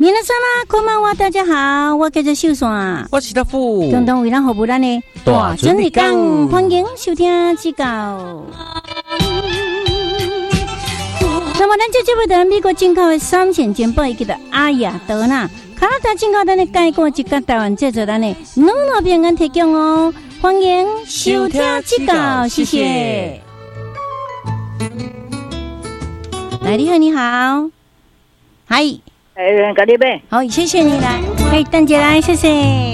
你那啥啦，こんばんは，大家好，我叫做秀爽， 我是大富， 共同为咱服务咱的大准日讲，欢迎收听指教。那么咱这节目的美国进口的3线煎包，伊叫做阿雅德纳，加拿大进口咱的介过一个台湾制作咱的软糯平安提供哦，欢迎收听指教，谢谢。来，你好，你好，嗨。 搞你呗。 好，谢谢你来，蛋姐来，谢谢。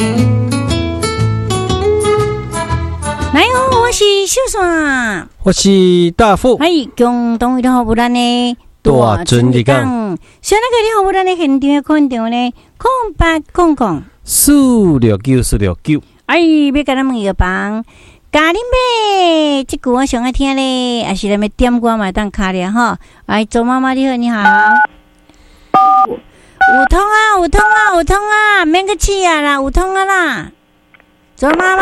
来哦，我是秀爽， 我是大富， 共同为了服务咱的大准日讲。 想那个你服务咱的现场看场呢，0800 469。 要跟咱们一帮。咖喱妹，这句我上爱听咧，还是咱们点歌嘛当卡咧哈。周妈妈你好，你好。有通啊，免个气啊啦，有通啊啦。周妈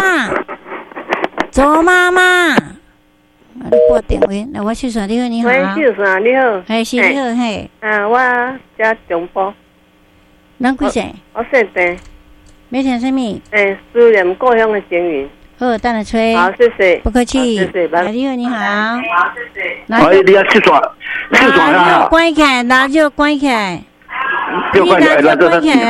妈，你拨电话来，我秀爽你好，你好。 喂，秀爽你好。 是你好，嘿。 我家中部。 咱几岁？ 我姓郑。 要听什么？ 思念故乡的情缘。 好，等下吹。 好，谢谢。 不客气。 谢谢，拜拜。 你好，你好。 好，谢谢。 你要秀爽啊！ 关起来，那就关起来。 就关起来，